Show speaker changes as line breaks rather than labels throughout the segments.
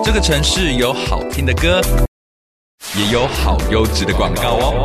这个城市有好听的歌，也有好优质的广告哦。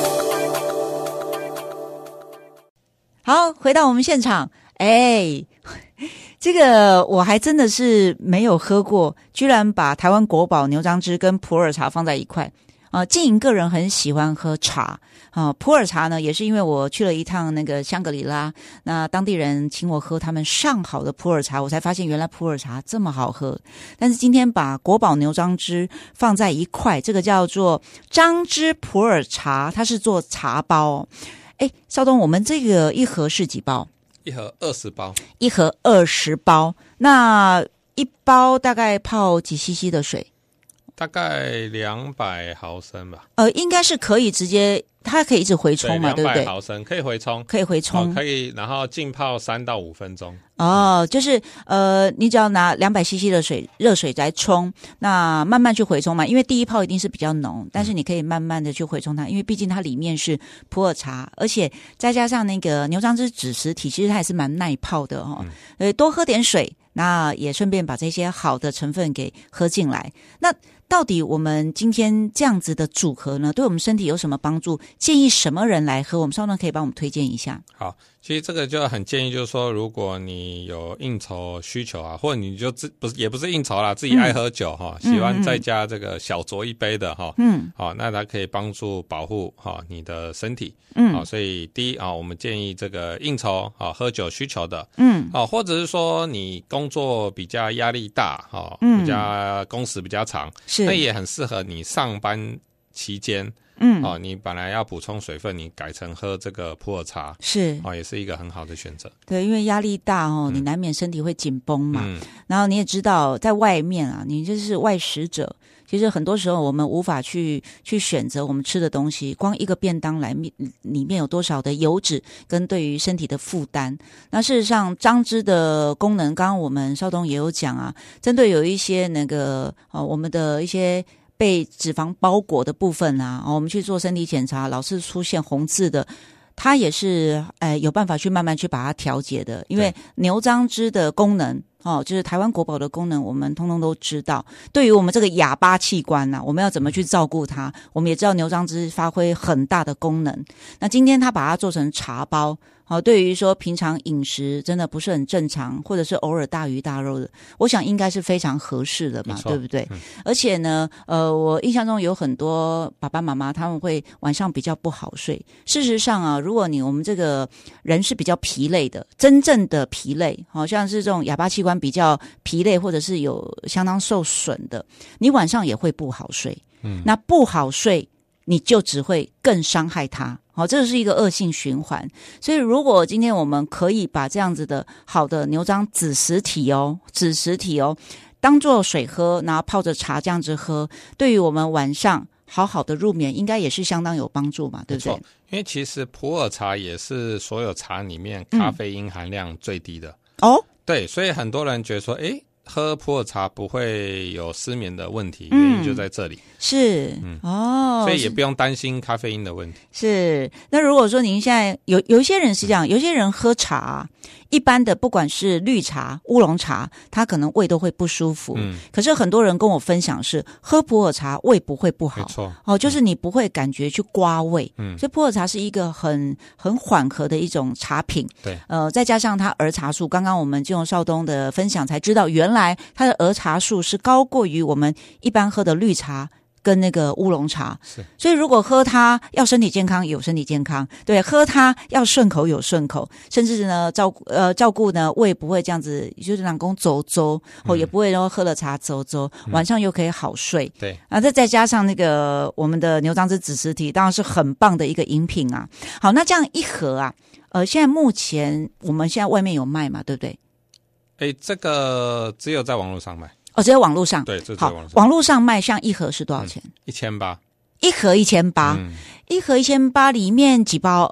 好，回到我们现场，这个我还真的是没有喝过，居然把台湾国宝牛樟芝跟普洱茶放在一块。静莹个人很喜欢喝茶普洱茶呢，也是因为我去了一趟那个香格里拉，那当地人请我喝他们上好的普洱茶，我才发现原来普洱茶这么好喝。但是今天把国宝牛樟芝放在一块，这个叫做樟芝普洱茶，它是做茶包。少东，我们这个一盒是几包？
一盒20包。
一盒20包，那一包大概泡几 cc 的水？
大概200毫升吧。
应该是可以直接，它可以一直回冲嘛，对不对？
200毫升可以回冲，
可以回冲，
可以，然后浸泡3到5分钟。
就是你只要拿200cc 的水，热水来冲，那慢慢去回冲嘛，因为第一泡一定是比较浓，但是你可以慢慢的去回冲它，因为毕竟它里面是普洱茶，而且再加上那个牛樟芝脂实体，其实它也是蛮耐泡的多喝点水，那也顺便把这些好的成分给喝进来。那到底我们今天这样子的组合呢，对我们身体有什么帮助？建议什么人来喝？我们稍后可以帮我们推荐一下。
好，其实这个就很建议，就是说，如果你有应酬需求或者你就也不是应酬啦，自己爱喝酒喜欢在家这个小酌一杯的那它可以帮助保护你的身体。所以第一我们建议这个应酬喝酒需求的，或者是说你工作比较压力大比较工时比较长，那也很适合你上班期间。你本来要补充水分，你改成喝这个普洱茶，
是
也是一个很好的选择。
对，因为压力大你难免身体会紧绷嘛。然后你也知道，在外面你就是外食者，其实很多时候我们无法去选择我们吃的东西，光一个便当里面有多少的油脂跟对于身体的负担。那事实上，樟芝的功能，刚刚我们少东也有讲针对有一些那个我们的一些被脂肪包裹的部分我们去做身体检查，老是出现红字的，它也是有办法去慢慢去把它调节的。因为牛樟芝的功能就是台湾国宝的功能，我们通通都知道。对于我们这个哑巴器官我们要怎么去照顾它，我们也知道牛樟芝发挥很大的功能。那今天它把它做成茶包，对于说平常饮食真的不是很正常，或者是偶尔大鱼大肉的，我想应该是非常合适的嘛，对不对？而且呢，我印象中有很多爸爸妈妈他们会晚上比较不好睡。事实上如果我们这个人是比较疲累的，真正的疲累，好像是这种哑巴器官比较疲累，或者是有相当受损的，你晚上也会不好睡。那不好睡，你就只会更伤害它。这是一个恶性循环。所以如果今天我们可以把这样子的好的牛樟紫实体当做水喝，然后泡着茶这样子喝，对于我们晚上好好的入眠应该也是相当有帮助嘛，对不对？
因为其实普洱茶也是所有茶里面咖啡因含量最低的。对，所以很多人觉得说喝普洱茶不会有失眠的问题，原因就在这里。
是
所以也不用担心咖啡因的问题。
是。那如果说您现在有一些人是这样，有些人喝茶一般的不管是绿茶乌龙茶，他可能胃都会不舒服。可是很多人跟我分享是喝普洱茶胃不会不好。
没错。
就是你不会感觉去刮胃。所以普洱茶是一个很缓和的一种茶品。
对。
再加上它儿茶素，刚刚我们就用少东的分享才知道，原来它的儿茶素是高过于我们一般喝的绿茶跟那个乌龙茶。
是。
所以如果喝它要身体健康有身体健康，对，喝它要顺口有顺口，甚至呢照顾呢胃不会这样子，就是让公走走也不会说喝了茶走走，晚上又可以好睡。
对。
再加上那个我们的牛樟芝紫实体，当然是很棒的一个饮品好，那这样一盒现在目前我们现在外面有卖嘛，对不对？
这个只有在网络上卖。
只有网络上。
对，这只有网络上。
网络上卖，像一盒是多少钱
？1800。
一盒1800。一盒1800里面几包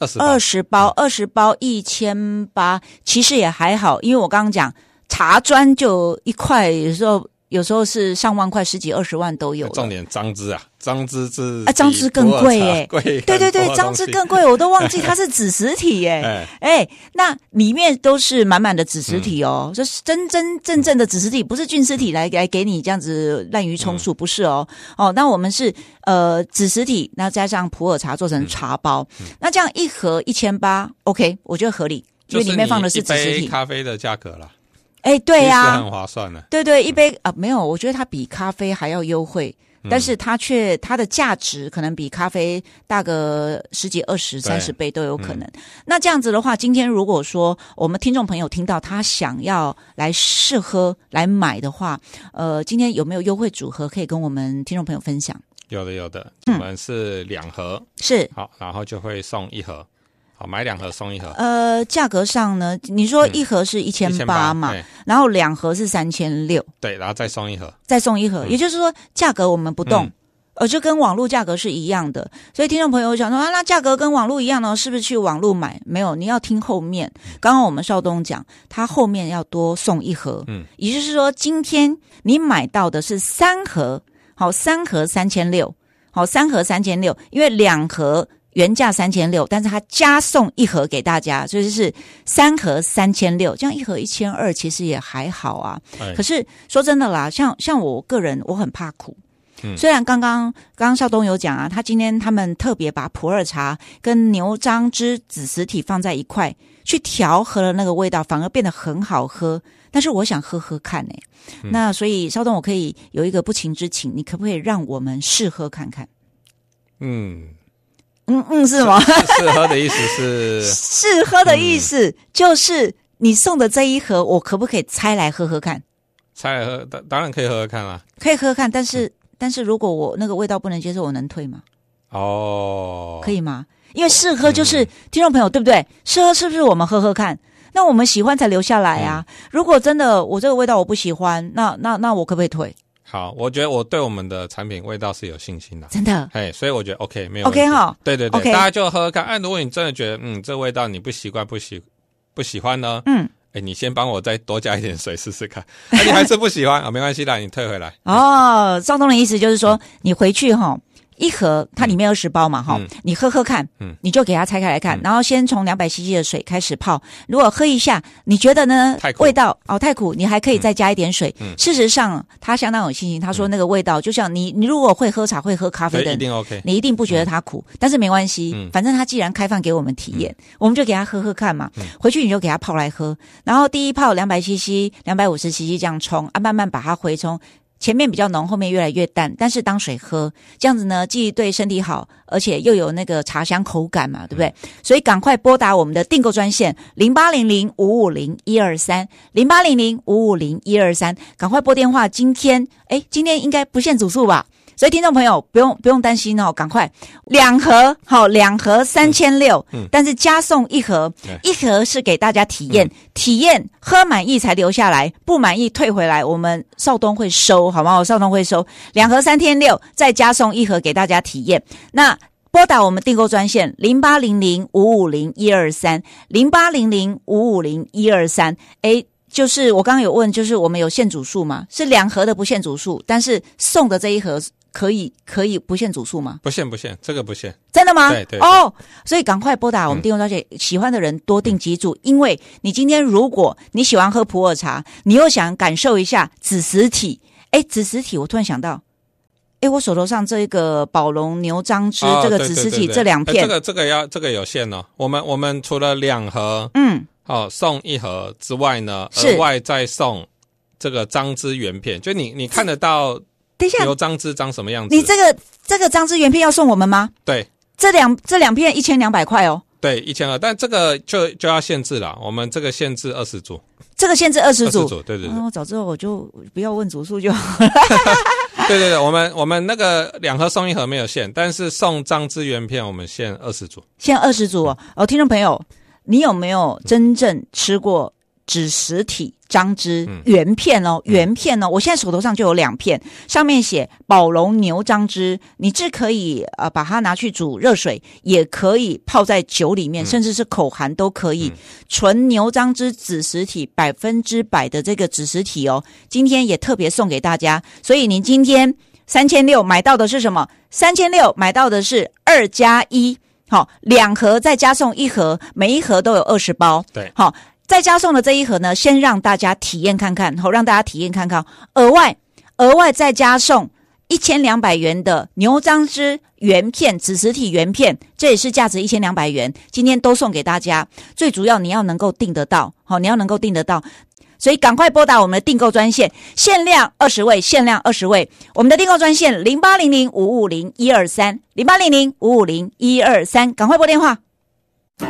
？20包。20包1800，其实也还好，因为我刚刚讲茶砖就一块，有时候有时候是上万块，10几20万都有。
重点张芝啊，张芝是
张芝更贵耶，
贵。
对对对，张芝更贵，我都忘记它是子实体耶。那里面都是满满的子实体哦，这是真正的子实体，不是菌丝体来给你这样子滥竽充数，不是哦。那我们是子实体，那加上普洱茶做成茶包，那这样一盒1800 ，OK， 我觉得合理，因为里面放的是子实体。
一杯咖啡的价格啦。
对呀，
其实很划算的。
对对，一杯没有，我觉得它比咖啡还要优惠，但是它的价值可能比咖啡大个10几20 30倍都有可能。那这样子的话，今天如果说我们听众朋友听到他想要来试喝来买的话，今天有没有优惠组合可以跟我们听众朋友分享？有
的，我们是2盒，
是
好，然后就会送1盒。好，买2盒送1盒。
价格上呢，你说1盒是1800嘛，然后2盒是3600，
对，然后再送1盒，
也就是说价格我们不动，就跟网络价格是一样的。所以听众朋友想说那价格跟网络一样呢，是不是去网络买？没有，你要听后面。刚刚我们少东讲，他后面要多送1盒，也就是说今天你买到的是3盒，好，3盒3600，好，3盒3600，因为2盒原价3600，但是它加送1盒给大家，所以是3盒3600，这样1盒1200其实也还好啊。可是说真的啦，像我个人，我很怕苦。虽然刚刚少东有讲啊，他们特别把普洱茶跟牛樟芝子实体放在一块去调和了那个味道，反而变得很好喝。但是我想喝喝看那所以少东我可以有一个不情之请，你可不可以让我们试喝看看？是吗？
试喝的意思是
试喝的意思就是你送的这1盒，我可不可以拆来喝喝看？
拆来喝，当然可以喝喝看啦，
可以喝喝看。但是如果我那个味道不能接受，我能退吗？可以吗？因为试喝就是听众朋友对不对？试喝是不是我们喝喝看？那我们喜欢才留下来啊。如果真的我这个味道我不喜欢，那我可不可以退？
好，我觉得我对我们的产品味道是有信心的，
真的。
所以我觉得 OK， 没有问题。
OK 哈，
对对对，
okay，
大家就喝喝看。如果你真的觉得这味道你不习惯不喜欢呢，你先帮我再多加一点水试试看。你还是不喜欢没关系啦，你退回来。
赵东的意思就是说，你回去1盒它里面20包嘛你喝喝看，你就给它拆开来看，然后先从200cc 的水开始泡。如果喝一下你觉得呢味道太苦，你还可以再加一点水。事实上他相当有信心，他说那个味道就像你如果会喝茶会喝咖啡的，
一定 OK，
你一定不觉得它苦，但是没关系，反正他既然开放给我们体验，我们就给他喝喝看嘛。回去你就给他泡来喝，然后第一泡200cc 250cc 这样冲慢慢把它回冲，前面比较浓，后面越来越淡，但是当水喝，这样子呢既对身体好，而且又有那个茶香口感嘛，对不对？所以赶快拨打我们的订购专线0800-550-123 0800-550-123，赶快拨电话。今天应该不限组数吧？所以听众朋友不用担心赶快2盒2盒3600，但是加送1盒，1盒是给大家体验，喝满意才留下来，不满意退回来，我们少东会收，好吗？少东会收2盒3600，再加送1盒给大家体验。那拨打我们订购专线0800-550-123 0800-550-123。就是我刚刚有问，就是我们有限组数吗？是2盒的不限组数，但是送的这1盒可以不限组数吗？
不限，这个不限。
真的吗？
对对。
所以赶快拨打我们订购专线，喜欢的人多订几组，因为你今天如果你喜欢喝普洱茶，你又想感受一下子实体，子实体我突然想到，我手头上这一个宝龙牛樟芝这个子实体这2片，
这个有限哦。我们除了2盒，送1盒之外呢，额外再送这个樟芝原片，就你看得到。
等一下，
牛樟芝长什么样子？
你这个樟芝原片要送我们吗？
对，
这两片1200块哦。
对，1200，但这个就要限制了，我们这个限制20组。
这个限制20组，
对对对。
早知道我就不要问组数就好了。
对对对，我们那个2盒送1盒没有限，但是送樟芝原片我们限20组。
限20组听众朋友，你有没有真正吃过纸实体张芝原片哦，原片哦，我现在手头上就有2片，上面写宝龙牛张芝，你是可以把它拿去煮热水，也可以泡在酒里面，甚至是口含都可以。纯牛张芝纸实体100%的这个纸实体哦，今天也特别送给大家，所以您今天3600买到的是什么？3600买到的是2+1，好，2盒再加送1盒，每一盒都有20包，
对，
好。再加送的这一盒呢，先让大家体验看看，让大家体验看看。额外再加送1200元的牛张芝原片纸实体原片，这也是价值1200元，今天都送给大家。最主要你要能够订得到，你要能够订得到。所以赶快拨打我们的订购专线，限量20位，限量20位。我们的订购专线0800550123，0800550123，赶快拨电话。